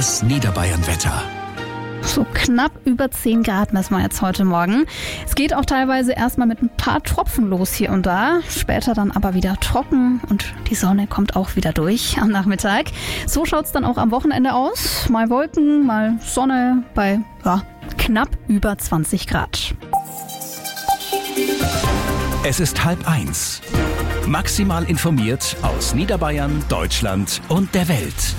Das Niederbayern-Wetter. So knapp über 10 Grad messen wir jetzt heute Morgen. Es geht auch teilweise erstmal mit ein paar Tropfen los hier und da. Später dann aber wieder trocken und die Sonne kommt auch wieder durch am Nachmittag. So schaut's dann auch am Wochenende aus. Mal Wolken, mal Sonne bei knapp über 20 Grad. Es ist 12:30. Maximal informiert aus Niederbayern, Deutschland und der Welt.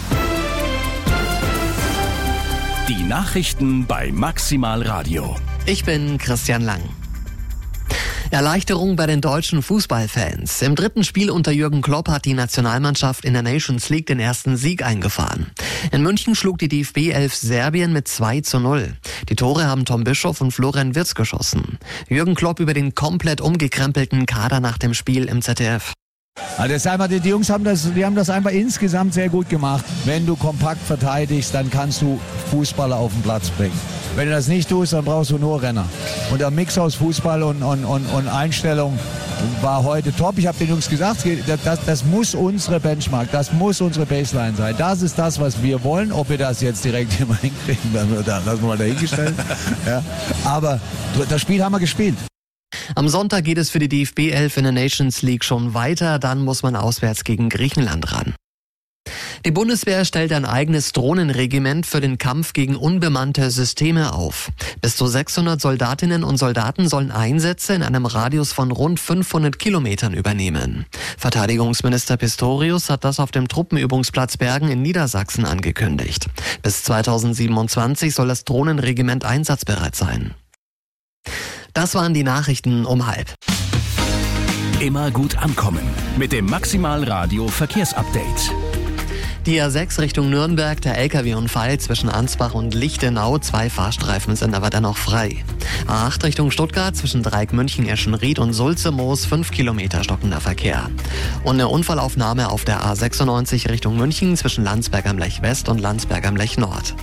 Die Nachrichten bei Maximal Radio. Ich bin Christian Lang. Erleichterung bei den deutschen Fußballfans. Im dritten Spiel unter Jürgen Klopp hat die Nationalmannschaft in der Nations League den ersten Sieg eingefahren. In München schlug die DFB 11 Serbien mit 2:0. Die Tore haben Tom Bischoff und Florian Wirtz geschossen. Jürgen Klopp über den komplett umgekrempelten Kader nach dem Spiel im ZDF. Also die Jungs haben das einfach insgesamt sehr gut gemacht. Wenn du kompakt verteidigst, dann kannst du Fußballer auf den Platz bringen. Wenn du das nicht tust, dann brauchst du nur Renner. Und der Mix aus Fußball und Einstellung war heute top. Ich habe den Jungs gesagt, das muss unsere Benchmark, das muss unsere Baseline sein. Das ist das, was wir wollen. Ob wir das jetzt direkt immer hinkriegen, dann lassen wir mal dahingestellt. Ja. Aber das Spiel haben wir gespielt. Am Sonntag geht es für die DFB 11 in der Nations League schon weiter. Dann muss man auswärts gegen Griechenland ran. Die Bundeswehr stellt ein eigenes Drohnenregiment für den Kampf gegen unbemannte Systeme auf. Bis zu 600 Soldatinnen und Soldaten sollen Einsätze in einem Radius von rund 500 Kilometern übernehmen. Verteidigungsminister Pistorius hat das auf dem Truppenübungsplatz Bergen in Niedersachsen angekündigt. Bis 2027 soll das Drohnenregiment einsatzbereit sein. Das waren die Nachrichten um 12:30. Immer gut ankommen mit dem Maximal Radio Verkehrsupdate. Die A6 Richtung Nürnberg, der LKW-Unfall zwischen Ansbach und Lichtenau. 2 Fahrstreifen sind aber dennoch frei. A8 Richtung Stuttgart zwischen Dreieck München, Eschenried und Sulze-Moos 5 Kilometer stockender Verkehr. Und eine Unfallaufnahme auf der A96 Richtung München zwischen Landsberg am Lech West und Landsberg am Lech Nord.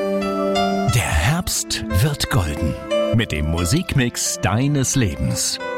Der Herbst wird golden mit dem Musikmix deines Lebens.